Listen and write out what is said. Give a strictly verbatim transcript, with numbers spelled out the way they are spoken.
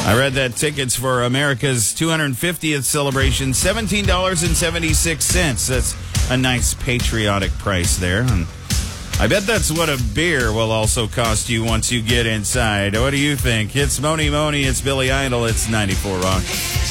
I read that tickets for America's two hundred fiftieth celebration, seventeen dollars and seventy-six cents. That's a nice patriotic price there. And I bet that's what a beer will also cost you once you get inside. What do you think? It's Moni Moni. It's Billy Idol. It's ninety-four Rock.